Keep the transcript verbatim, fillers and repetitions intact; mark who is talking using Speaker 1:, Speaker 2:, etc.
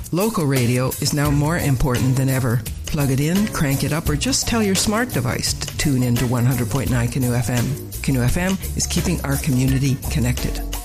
Speaker 1: Local radio is now more important than ever. Plug it in, crank it up, or just tell your smart device to tune in to one hundred point nine Canoe F M. Canoe F M is keeping our community connected.